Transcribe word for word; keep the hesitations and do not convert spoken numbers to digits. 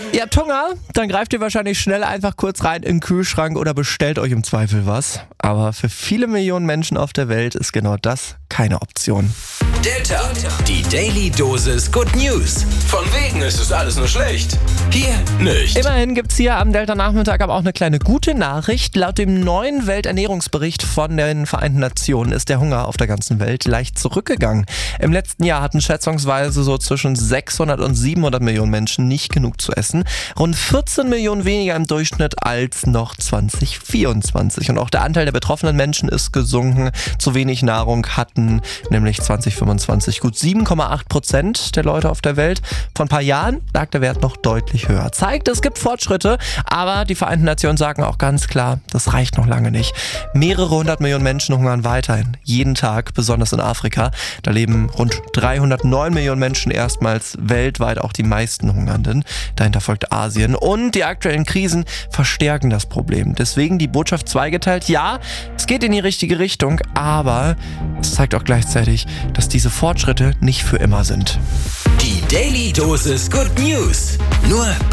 Ihr habt Hunger? Dann greift ihr wahrscheinlich schnell einfach kurz rein in den Kühlschrank oder bestellt euch im Zweifel was. Aber für viele Millionen Menschen auf der Welt ist genau das keine Option. Delta, die Daily Dosis Good News. Von wegen ist es alles nur schlecht. Hier nicht. Immerhin gibt's hier am Delta-Nachmittag aber auch eine kleine gute Nachricht. Laut dem neuen Welternährungsbericht von den Vereinten Nationen ist der Hunger auf der ganzen Welt leicht zurückgegangen. Im letzten Jahr hatten schätzungsweise so zwischen sechshundert und siebenhundert Millionen Menschen nicht genug zu essen. Rund vierzehn Millionen weniger im Durchschnitt als noch zwanzig vierundzwanzig. Und auch der Anteil der betroffenen Menschen ist gesunken. Zu wenig Nahrung hatten nämlich zwanzig fünfundzwanzig gut sieben Komma acht Prozent der Leute auf der Welt. Vor ein paar Jahren lag der Wert noch deutlich höher. Zeigt, es gibt Fortschritte, aber die Vereinten Nationen sagen auch ganz klar, das reicht noch lange nicht. Mehrere hundert Millionen Menschen hungern weiterhin, jeden Tag, besonders in Afrika. Da leben rund dreihundertneun Millionen Menschen erstmals weltweit, auch die meisten Hungernden. Dahinter folgt Asien. Und die aktuellen Krisen verstärken das Problem. Deswegen die Botschaft zweigeteilt. Ja, es geht in die richtige Richtung, aber es zeigt auch gleichzeitig, dass diese Fortschritte nicht für immer sind. Die Daily Dosis Good News. Nur